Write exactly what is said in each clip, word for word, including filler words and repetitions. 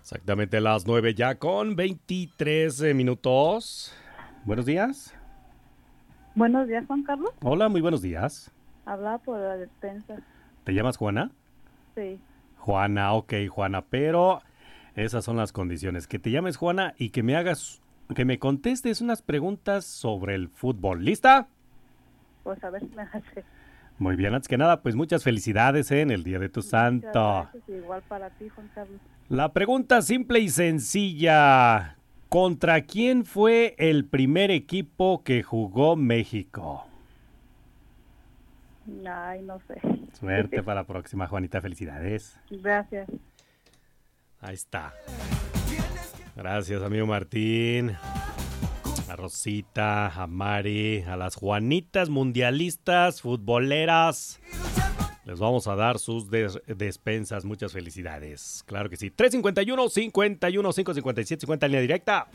Exactamente las nueve ya con veintitrés minutos. Buenos días. Buenos días, Juan Carlos. Hola, muy buenos días. Hablaba por la despensa. ¿Te llamas Juana? Sí. Juana, ok, Juana, pero esas son las condiciones. Que te llames Juana y que me hagas, que me contestes unas preguntas sobre el fútbol. ¿Lista? Pues a ver si me hace. Muy bien, antes que nada, pues muchas felicidades ¿eh? en el Día de tu Santo. Muchas gracias, igual para ti, Juan Carlos. La pregunta simple y sencilla. ¿Contra quién fue el primer equipo que jugó México? Ay, no sé. Suerte para la próxima, Juanita. Felicidades. Gracias. Ahí está. Gracias, amigo Martín. A Rosita, a Mari, a las Juanitas mundialistas, futboleras. Les vamos a dar sus des- despensas. Muchas felicidades. Claro que sí. tres cincuenta y uno, cincuenta y uno, cinco cincuenta y siete, cincuenta, línea directa.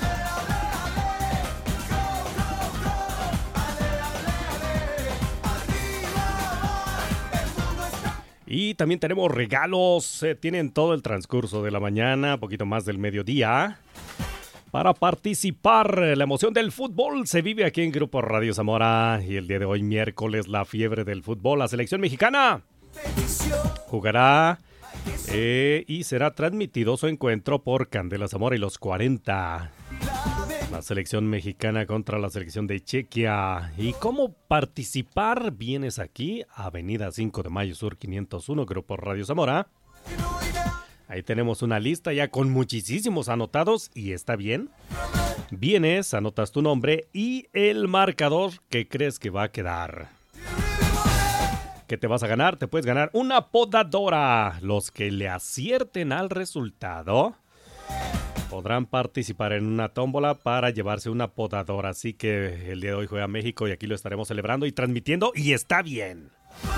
Y también tenemos regalos. Eh, tienen todo el transcurso de la mañana, poquito más del mediodía. Para participar, la emoción del fútbol se vive aquí en Grupo Radio Zamora. Y el día de hoy, miércoles, la fiebre del fútbol. La selección mexicana jugará eh, y será transmitido su encuentro por Candela Zamora y los cuarenta. La selección mexicana contra la selección de Chequia. ¿Y cómo participar? Vienes aquí, Avenida cinco de Mayo Sur quinientos uno, Grupo Radio Zamora. Ahí tenemos una lista ya con muchísimos anotados y está bien. Vienes, anotas tu nombre y el marcador que crees que va a quedar. ¿Qué te vas a ganar? Te puedes ganar una podadora. Los que le acierten al resultado podrán participar en una tómbola para llevarse una podadora. Así que el día de hoy juega México y aquí lo estaremos celebrando y transmitiendo y está bien.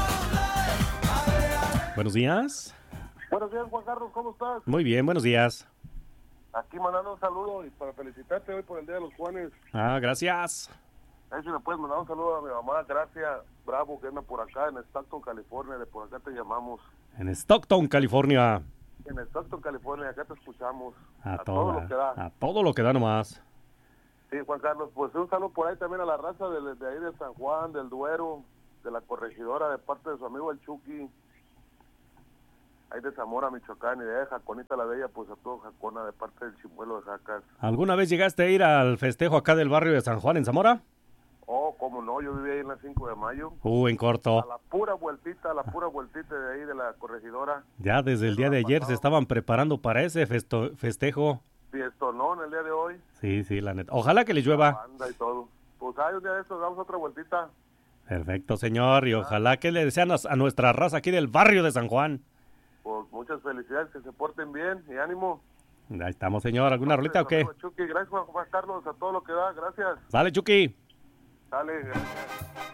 Buenos días. Buenos días, Juan Carlos, ¿cómo estás? Muy bien, buenos días. Aquí mandando un saludo y para felicitarte hoy por el Día de los Juanes. Ah, gracias. Ahí si me puedes mandar un saludo a mi mamá, Gracia Bravo, que anda por acá en Stockton, California, de por acá te llamamos. En Stockton, California. En Stockton, California, acá te escuchamos. A, a todo, todo lo que da. A todo lo que da nomás. Sí, Juan Carlos, pues un saludo por ahí también a la raza de, de ahí de San Juan, del Duero, de la corregidora, de parte de su amigo el Chucky. Ahí de Zamora, Michoacán, y de Jaconita la Bella, pues a todo Jacona, de parte del Chimuelo de Jacas. ¿Alguna vez llegaste a ir al festejo acá del barrio de San Juan, en Zamora? Oh, cómo no, yo vivía ahí en la cinco de mayo. Uh, en corto. A la pura vueltita, a la pura vueltita de ahí de la corregidora. Ya desde el día de ayer se estaban preparando para ese festo- festejo. Fiestonón el día de hoy. Sí, sí, la neta. Ojalá que les llueva. La banda y todo. Pues hay un día de estos, damos otra vueltita. Perfecto, señor. Y ojalá que le desean a, a nuestra raza aquí del barrio de San Juan. Pues muchas felicidades, que se porten bien y ánimo. Ahí estamos, señor. ¿Alguna rolita o qué? Chucky, gracias Juan Carlos, a todo lo que da, gracias. Sale, Chucky. Dale, gracias.